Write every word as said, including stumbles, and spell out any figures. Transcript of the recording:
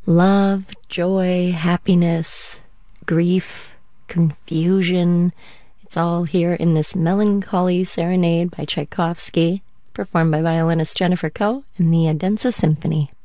Love, joy, happiness, grief, confusion. It's all here in this melancholy serenade by Tchaikovsky, performed by violinist Jennifer Koh and the Odense Symphony.